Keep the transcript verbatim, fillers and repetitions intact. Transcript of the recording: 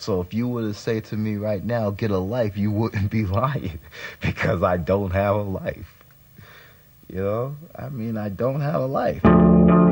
So if you were to say to me right now, get a life, you wouldn't be lying because I don't have a life. You know? I mean, I don't have a life.